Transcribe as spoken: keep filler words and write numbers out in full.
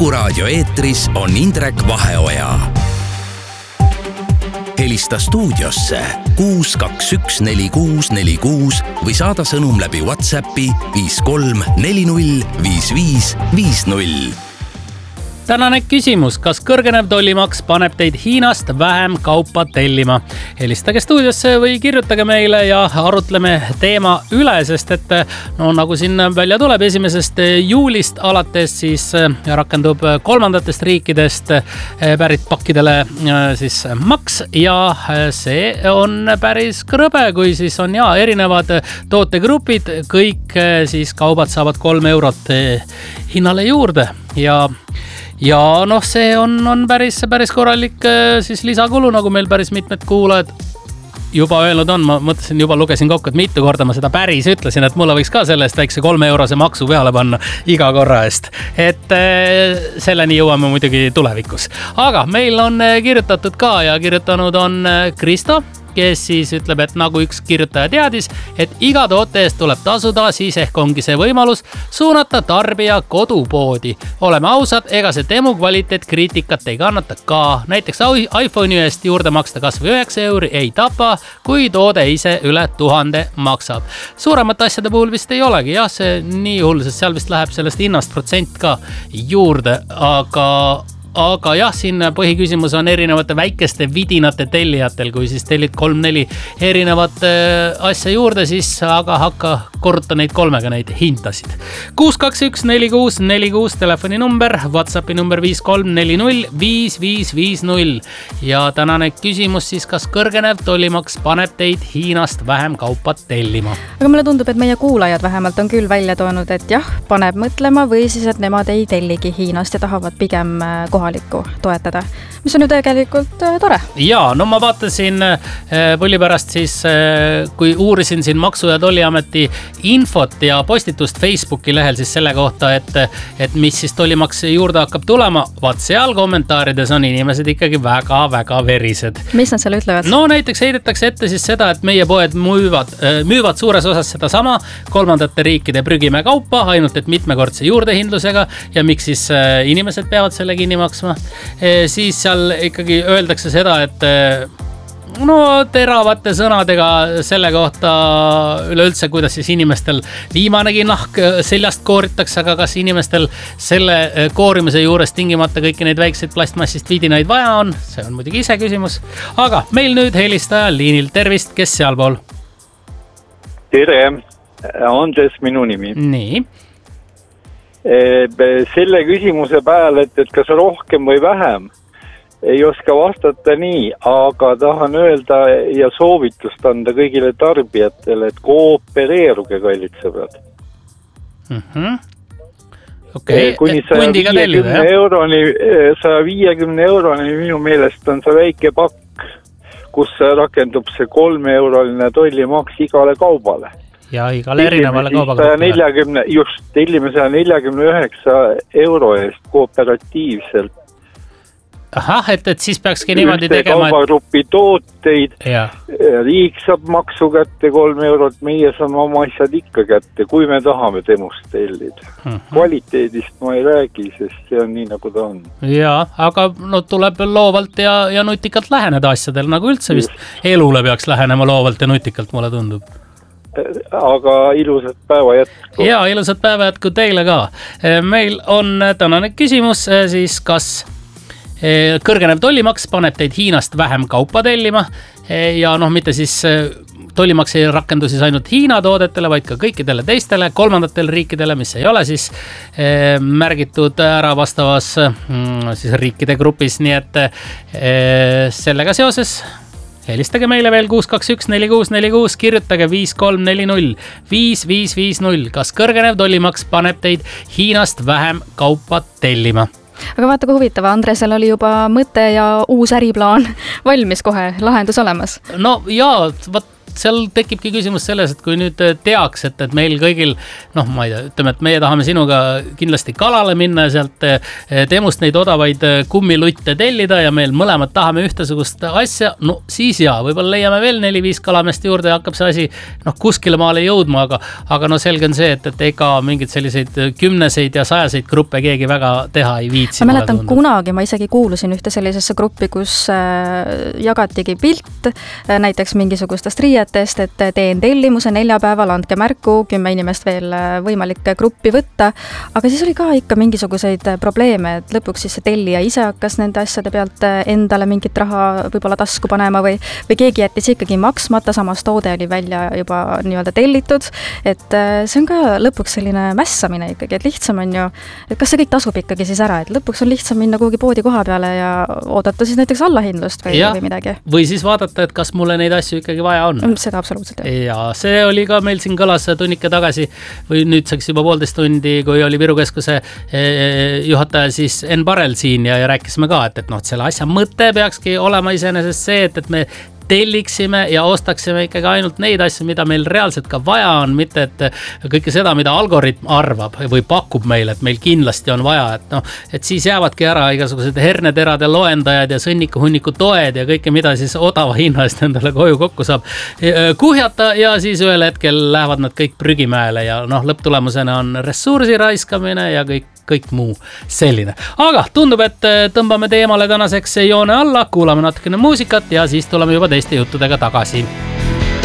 Kuku Raadio eetris on Indrek Vaheoja. Helista stuudiosse kuus kaks üks neli kuus neli kuus või saada sõnum läbi WhatsAppi viis kolm neli null viis viis viis null. Tänane küsimus, kas kõrgenev tollimaks paneb teid Hiinast vähem kaupa tellima? Helistage stuudiosse või kirjutage meile ja arutleme teema üle, sest et no, nagu siin välja tuleb, esimesest juulist alates siis rakendub kolmandatest riikidest pärit pakkidele siis maks ja see on päris krõbe, kui siis on ja erinevad tootegrupid, kõik siis kaubad saavad kolm eurot hinnale juurde ja Ja noh, see on, on päris, päris korralik siis lisakulu, nagu meil päris mitmed kuulajad juba öelnud on. Ma mõtlesin, juba lugesin kokku, et mitu korda ma seda päris ütlesin, et mulle võiks ka selle eest väikse kolme eurose maksu peale panna iga korra eest. Et selleni jõuame muidugi tulevikus. Aga meil on kirjutatud ka ja kirjutanud on Kristo, kes siis ütleb, et nagu üks kirjutaja teadis, et iga toote eest tuleb tasuda, siis ehk ongi see võimalus suunata tarbija kodupoodi. Oleme ausad, ega see demo kvaliteet kriitikat ei kannata ka. Näiteks iPhone'i eest juurde maksta kas või üheksa euri ei tapa, kui toode ise üle tuhande maksab. Suuremat asjade puhul vist ei olegi, jah, see nii hull, sest seal vist läheb sellest hinnast protsent ka juurde, aga Aga jah, siin põhiküsimus on erinevate väikeste vidinate tellijatel, kui siis tellid kolm-neli erinevat asja juurde, siis aga hakka korruta neid kolmega neid hintasid. kuus kaks üks neli kuus neli kuus telefoni number, WhatsAppi number viis kolm neli null viis viis viis null ja tänane küsimus siis, kas kõrgenev tollimaks paneb teid Hiinast vähem kaupa tellima? Aga mulle tundub, et meie kuulajad vähemalt on küll välja toonud, et jah, paneb mõtlema või siis, et nemad ei telligi Hiinast ja tahavad pigem kohalikku toetada, mis on ju tegelikult tore. Jaa, no ma vaatasin põlli pärast siis, kui uurisin siin Maksu- ja Tolliameti infot ja postitust Facebooki lehel siis selle kohta, et, et mis siis tollimaks juurde hakkab tulema. Vaat seal kommentaarides on inimesed ikkagi väga-väga verised. Mis nad seal ütlevad? No näiteks heidetakse ette siis seda, et meie poed müüvad, müüvad suures osas seda sama kolmandate riikide prügime kaupa, ainult et mitmekordse juurdehindlusega ja miks siis inimesed peavad selle kinni maksma. E, siis seal ikkagi öeldakse seda, et no teravate sõnadega selle kohta üleüldse, kuidas siis inimestel viimanegi nahk seljast kooritakse, aga kas inimestel selle koorimise juures tingimata kõiki neid väikseid plastmassist vidinaid vaja on, see on muidugi ise küsimus. Aga meil nüüd helistaja liinil, tervist, kes sealpool? Tere, Andres minu nimi. Nii. Selle küsimuse peale, et, et kas rohkem või vähem, ei oska vastata nii, aga tahan öelda ja soovitust anda kõigile tarbijatele, et koopereeruge, kallid sõbrad. Mhm. Okei, kuni saja viiekümne euroni, saja viiekümne euroni minu meelest on see väike pakk, kus rakendub see kolme euroline tollimaks igale kaubale. Ja igale erinevale kaubaga. nelikümmend, just, tellime saja nelikümmend üheksa euro eest kooperatiivselt. Ahah, et, et siis peakski niimoodi tegema. Kaubagrupi tooteid, ja. Riik saab maksu kätte kolm eurot, meie saame oma asjad ikka kätte, kui me tahame temust tellida. Mm-hmm. Kvaliteedist ma ei räägi, sest see on nii, nagu ta on. Ja, aga no, tuleb loovalt ja, ja nutikalt läheneda asjadel, nagu üldse vist just. Elule peaks lähenema loovalt ja nutikalt, mulle tundub. Aga ilusat päeva jätku. Ja, ilusat päeva jätku teile ka. Meil on tänane küsimus siis, kas kõrgenev tollimaks paneb teid Hiinast vähem kaupa tellima ja noh, mitte siis tollimaks ei rakendu siis ainult Hiina toodetele, vaid ka kõikidele teistele kolmandatele riikidele, mis ei ole siis märgitud ära vastavas siis riikide grupis, nii et sellega seoses helistage meile veel kuus kaks üks neli kuus neli kuus, kirjutage viis kolm neli null viis viis viis null. Kas kõrgenev tollimaks paneb teid Hiinast vähem kaupa tellima? Aga vaata, kui huvitav, Andresel oli juba mõte ja uus äriplaan valmis kohe, lahendus olemas. No jaa, vaat seal tekibki küsimus selles, et kui nüüd teaks, et, et meil kõigil, noh, ma ei tea, ütleme, et meie tahame sinuga kindlasti kalale minna ja sealt Temust neid odavaid kummilutte tellida ja meil mõlemad tahame ühtesugust asja, no siis jaa, võib-olla leiame veel neli-viis kalamest juurde ja hakkab see asi, noh, kuskile maale jõudma, aga, aga no selge on see, et, et ega mingid selliseid kümneseid ja sajaseid gruppe keegi väga teha ei viitsi. Ma mäletan kunagi, ma isegi kuulusin ühte sellisesse gruppi, kus äh, jagatigi pilt äh, näiteks mingisugustest riietest, et teen tellimuse neljapäeval, andke märku, kümme inimest veel äh, võimalik gruppi võtta, aga siis oli ka ikka mingisuguseid probleeme, et lõpuks siis see tellija ise hakkas nende asjade pealt endale mingit raha võib-olla tasku panema või, või keegi jättis ikkagi maksmata, samas toode oli välja juba nii-öelda tellitud, et äh, see on ka lõpuks selline mässamine ikkagi, et lihtsam on ju, et kas see kõik tasub ikkagi siis ära, et lõpuks on lihtsam minna kuhugi poodi koha peale ja oodata siis näiteks allahindlust või, või midagi. Või siis vaadata, et kas mulle neid asju ikkagi vaja on. Seda absoluutselt. Ja see oli ka meil siin kõlas tunnike tagasi või nüüdseks juba poolteist tundi, kui oli Viru Keskuse juhataja siis Enn Parel siin ja, ja rääkisime ka, et, et noh, selle asja mõte peakski olema iseenesest see, et, et me telliksime ja ostaksime ikkagi ainult neid asju, mida meil reaalselt ka vaja on, mitte et kõike seda, mida algoritm arvab või pakub meile, et meil kindlasti on vaja, et noh, et siis jäävadki ära igasugused herneterade loendajad ja sõnniku-hunniku toed ja kõike, mida siis odava hinna eest endale koju kokku saab kuhjata ja siis ühel hetkel lähevad nad kõik prügimäele ja noh, lõpptulemusena on ressursi raiskamine ja kõik kõik muu selline. Aga tundub, et tõmbame teemale tänaseks joone alla, kuulame natukene muusikat ja siis tuleme juba teiste juttudega tagasi.